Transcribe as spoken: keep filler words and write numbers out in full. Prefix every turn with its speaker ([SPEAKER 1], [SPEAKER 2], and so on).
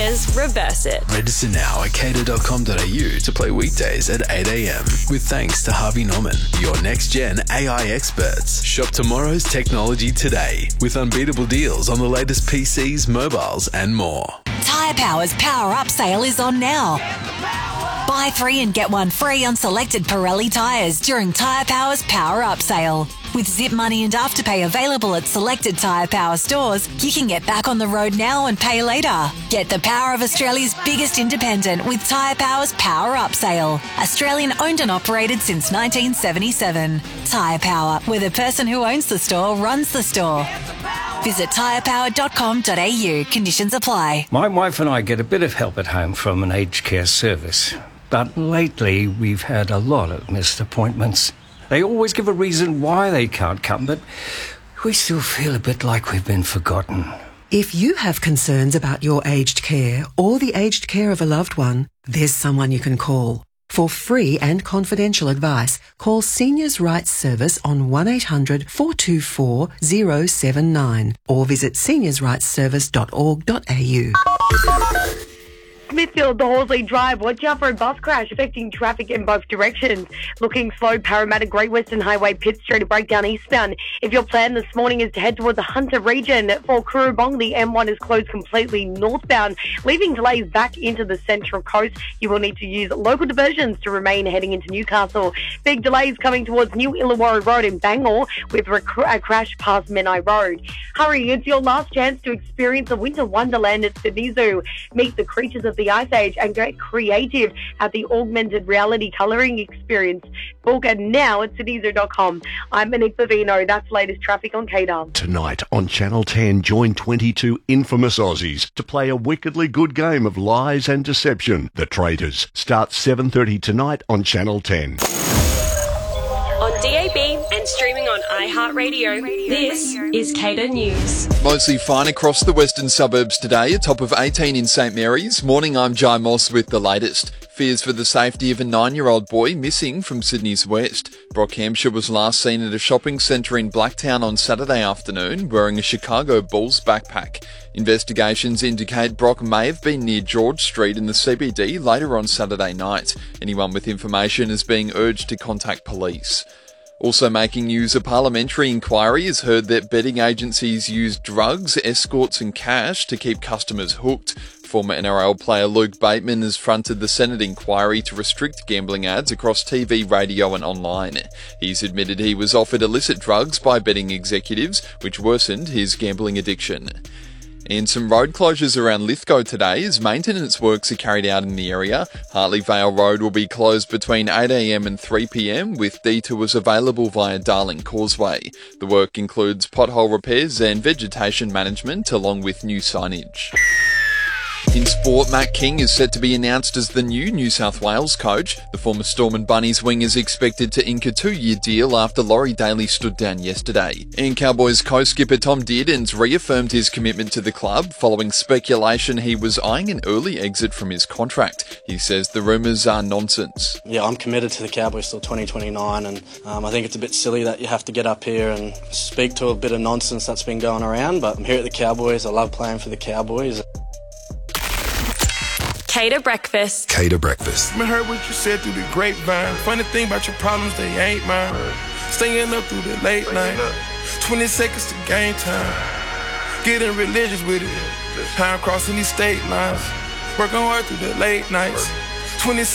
[SPEAKER 1] Winners reverse it.
[SPEAKER 2] Register now at cater dot com dot a u to play weekdays at eight a.m. with thanks to Harvey Norman, your next-gen A I experts. Shop tomorrow's technology today with unbeatable deals on the latest P Cs, mobiles and more.
[SPEAKER 3] Tyre Power's Power Up sale is on now. Buy three and get one free on selected Pirelli tyres during Tyre Power's Power Up sale. With Zip Money and Afterpay available at selected Tyre Power stores, you can get back on the road now and pay later. Get the power of Australia's biggest independent with Tyre Power's Power Up sale. Australian owned and operated since nineteen seventy-seven. Tyre Power, where the person who owns the store runs the store. Visit tyre power dot com dot a u. Conditions apply.
[SPEAKER 4] My wife and I get a bit of help at home from an aged care service. But lately, we've had a lot of missed appointments. They always give a reason why they can't come, but we still feel a bit like we've been forgotten.
[SPEAKER 5] If you have concerns about your aged care or the aged care of a loved one, there's someone you can call. For free and confidential advice, call Seniors Rights Service on one eight hundred four two four zero seven nine or visit seniors rights service dot org dot a u.
[SPEAKER 6] Smithfield to Horsley Drive. Watch out for a bus crash affecting traffic in both directions. Looking slow, Parramatta Great Western Highway Pitt Street to breakdown eastbound. If your plan this morning is to head towards the Hunter region, for Currabong, the M one is closed completely northbound, leaving delays back into the Central Coast. You will need to use local diversions to remain heading into Newcastle. Big delays coming towards New Illawarra Road in Bangor with a crash past Menai Road. Hurry, it's your last chance to experience a winter wonderland at Sydney Zoo. Meet the creatures of the Ice Age and get creative at the augmented reality colouring experience. Book it now at sydney zoo dot com. I'm Monique Bavino. That's latest traffic on K W.
[SPEAKER 7] Tonight on Channel ten, join twenty-two infamous Aussies to play a wickedly good game of lies and deception. The Traitors starts seven thirty tonight on Channel ten.
[SPEAKER 1] On D A B and streaming on iHeartRadio, this is Cater News.
[SPEAKER 8] Mostly fine across the western suburbs today, a top of eighteen in St Mary's. Morning, I'm Jai Moss with the latest. Fears for the safety of a nine-year-old boy missing from Sydney's west. Brock Hampshire was last seen at a shopping centre in Blacktown on Saturday afternoon wearing a Chicago Bulls backpack. Investigations indicate Brock may have been near George Street in the C B D later on Saturday night. Anyone with information is being urged to contact police. Also making news, a parliamentary inquiry has heard that betting agencies use drugs, escorts and cash to keep customers hooked. Former N R L player Luke Bateman has fronted the Senate inquiry to restrict gambling ads across T V, radio and online. He's admitted he was offered illicit drugs by betting executives, which worsened his gambling addiction. And some road closures around Lithgow today as maintenance works are carried out in the area. Hartley Vale Road will be closed between eight a.m. and three p.m. with detours available via Darling Causeway. The work includes pothole repairs and vegetation management along with new signage. In sport, Matt King is set to be announced as the new New South Wales coach. The former Storm and Bunnies wing is expected to ink a two-year deal after Laurie Daly stood down yesterday. And Cowboys co-skipper Tom Dearden's reaffirmed his commitment to the club following speculation he was eyeing an early exit from his contract. He says the rumours are nonsense.
[SPEAKER 9] Yeah, I'm committed to the Cowboys till twenty twenty-nine, and um, I think it's a bit silly that you have to get up here and speak to a bit of nonsense that's been going around, but I'm here at the Cowboys. I love playing for the Cowboys.
[SPEAKER 1] Cater Breakfast.
[SPEAKER 2] Cater Breakfast.
[SPEAKER 10] I heard what you said through the grapevine. Funny thing about your problems, they ain't mine. Staying up through the late night. twenty seconds to game time. Getting religious with it. Time crossing these state lines. Working hard through the late nights. twenty